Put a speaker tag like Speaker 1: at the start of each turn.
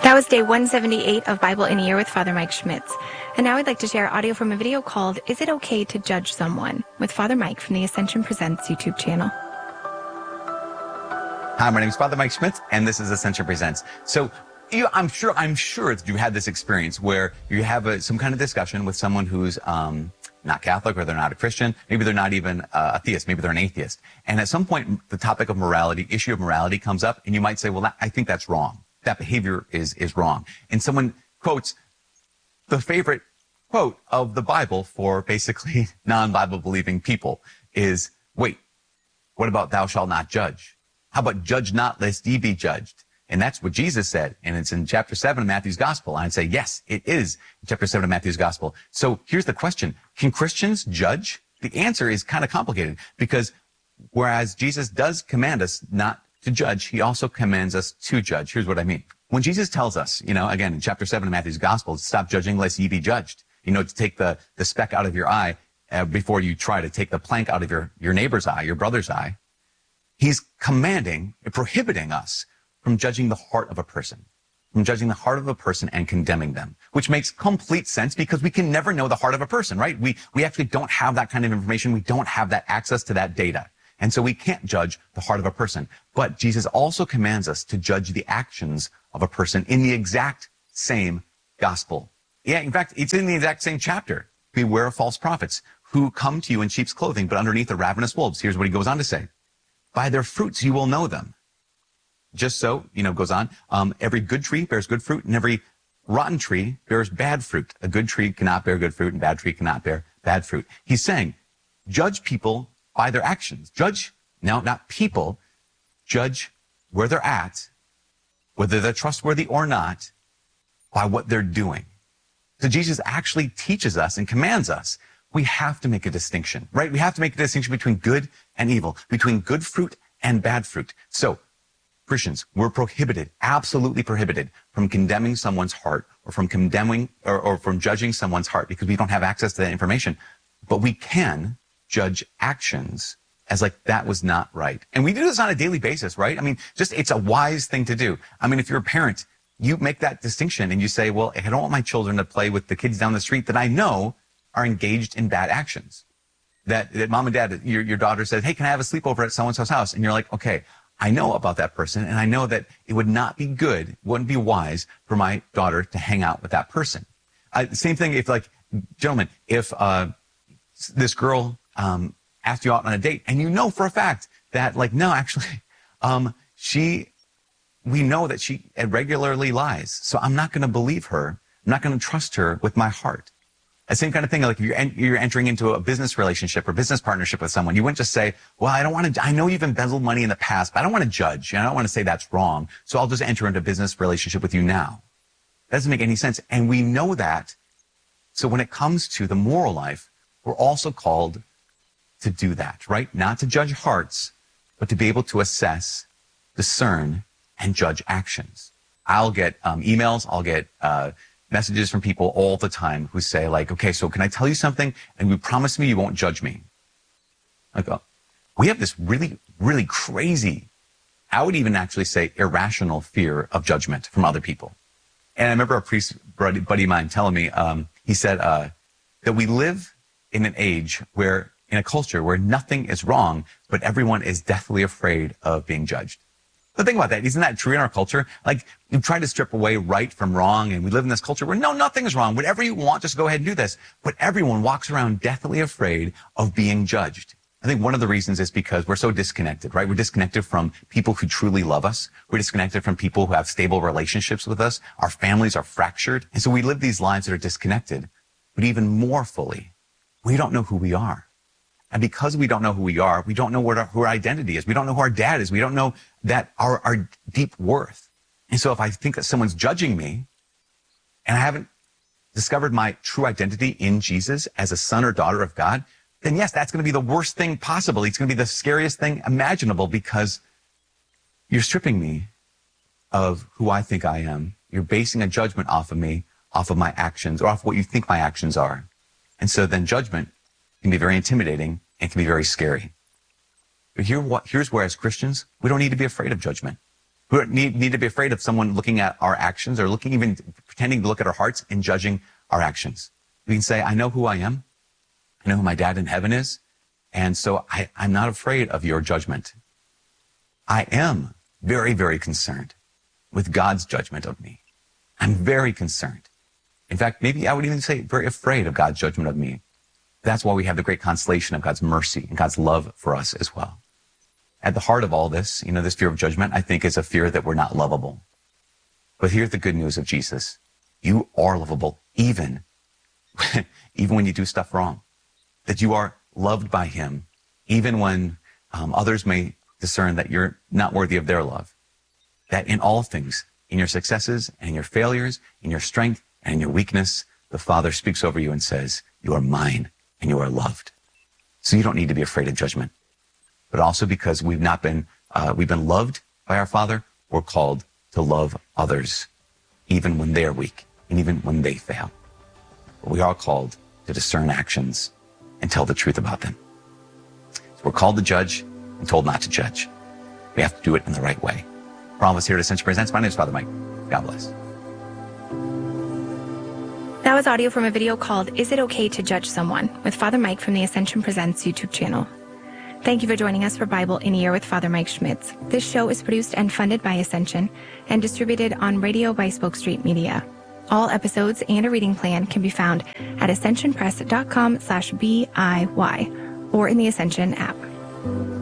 Speaker 1: That was day 178 of Bible in a Year with Father Mike Schmitz. And now I'd like to share audio from a video called Is It Okay to Judge Someone? With Father Mike from the Ascension Presents YouTube channel.
Speaker 2: Hi, my name is Father Mike Schmitz, and this is Ascension Presents. So I'm sure that you had this experience where you have some kind of discussion with someone who's not Catholic, or they're not a Christian. Maybe they're not even a theist. Maybe they're an atheist. And at some point, the topic of morality, issue of morality comes up, and you might say, well, I think that's wrong. That behavior is wrong. And someone quotes the favorite quote of the Bible for basically non-Bible believing people is, wait, what about thou shalt not judge? How about judge not lest ye be judged? And that's what Jesus said. And it's in chapter 7 of Matthew's gospel. And I'd say, yes, it is in chapter 7 of Matthew's gospel. So here's the question. Can Christians judge? The answer is kind of complicated, because whereas Jesus does command us not to judge, he also commands us to judge. Here's what I mean. When Jesus tells us, again, in chapter 7 of Matthew's gospel, stop judging lest ye be judged, to take the speck out of your eye before you try to take the plank out of your neighbor's eye, your brother's eye. He's commanding and prohibiting us from judging the heart of a person, and condemning them, which makes complete sense because we can never know the heart of a person, right? We actually don't have that kind of information. We don't have that access to that data. And so we can't judge the heart of a person. But Jesus also commands us to judge the actions of a person in the exact same gospel. Yeah, in fact, it's in the exact same chapter. Beware of false prophets who come to you in sheep's clothing, but underneath are ravenous wolves. Here's what he goes on to say. By their fruits you will know them. Just so, goes on, every good tree bears good fruit, and every rotten tree bears bad fruit. A good tree cannot bear good fruit, and a bad tree cannot bear bad fruit. He's saying, judge people by their actions. Judge, now not people, judge where they're at, whether they're trustworthy or not, by what they're doing. So Jesus actually teaches us and commands us. We have to make a distinction, right? We have to make a distinction between good and evil, between good fruit and bad fruit. So Christians, we're prohibited, absolutely prohibited, from condemning someone's heart, or from condemning or from judging someone's heart, because we don't have access to that information. But we can judge actions as like that was not right. And we do this on a daily basis, right? I mean, it's a wise thing to do. I mean, if you're a parent, you make that distinction and you say, well, I don't want my children to play with the kids down the street that I know are engaged in bad actions. That mom and dad, your daughter says, hey, can I have a sleepover at so-and-so's house? And you're like, okay, I know about that person, and I know that it would not be good, wouldn't be wise for my daughter to hang out with that person. Same thing if, gentlemen, if this girl asked you out on a date, and you know for a fact that, no, actually, we know that she regularly lies, so I'm not going to believe her. I'm not going to trust her with my heart. The same kind of thing, like if you're entering into a business relationship or business partnership with someone, you wouldn't just say, well, I know you've embezzled money in the past, but I don't want to judge. I don't want to say that's wrong, so I'll just enter into a business relationship with you now. That doesn't make any sense. And we know that. So when it comes to the moral life, we're also called to do that, right? Not to judge hearts, but to be able to assess, discern, and judge actions. I'll get emails, I'll get messages from people all the time who say, okay, so can I tell you something? And you promise me you won't judge me. We have this really, really crazy, I would even actually say irrational fear of judgment from other people. And I remember a priest buddy of mine telling me, he said that we live in an age in a culture where nothing is wrong, but everyone is deathly afraid of being judged. But think about that. Isn't that true in our culture? We try to strip away right from wrong, and we live in this culture where no, nothing is wrong. Whatever you want, just go ahead and do this. But everyone walks around deathly afraid of being judged. I think one of the reasons is because we're so disconnected, right? We're disconnected from people who truly love us. We're disconnected from people who have stable relationships with us. Our families are fractured. And so we live these lives that are disconnected. But even more fully, we don't know who we are. And because we don't know who we are, we don't know who our identity is. We don't know who our dad is. We don't know that our deep worth. And so if I think that someone's judging me and I haven't discovered my true identity in Jesus as a son or daughter of God, then yes, that's going to be the worst thing possible. It's going to be the scariest thing imaginable, because you're stripping me of who I think I am. You're basing a judgment off of me, off of my actions, or off what you think my actions are. And so then judgment can be very intimidating and can be very scary. But here's where, as Christians, we don't need to be afraid of judgment. who need to be afraid of someone looking at our actions or even pretending to look at our hearts and judging our actions. We can say, I know who I am. I know who my dad in heaven is. And so I'm not afraid of your judgment. I am very, very concerned with God's judgment of me. I'm very concerned. In fact, maybe I would even say very afraid of God's judgment of me. That's why we have the great consolation of God's mercy and God's love for us as well. At the heart of all this, this fear of judgment, I think, is a fear that we're not lovable. But here's the good news of Jesus. You are lovable, even when you do stuff wrong. That you are loved by him, even when others may discern that you're not worthy of their love. That in all things, in your successes and in your failures, in your strength and in your weakness, the Father speaks over you and says, you are mine and you are loved. So you don't need to be afraid of judgment. But also because we've been loved by our Father, we're called to love others, even when they're weak and even when they fail. But we are called to discern actions and tell the truth about them. So we're called to judge and told not to judge. We have to do it in the right way. For all of us here at Ascension Presents, my name is Father Mike. God bless.
Speaker 1: That was audio from a video called Is It Okay to Judge Someone? With Father Mike from the Ascension Presents YouTube channel. Thank you for joining us for Bible in a Year with Father Mike Schmitz. This show is produced and funded by Ascension and distributed on radio by Spoke Street Media. All episodes and a reading plan can be found at ascensionpress.com/BIY or in the Ascension app.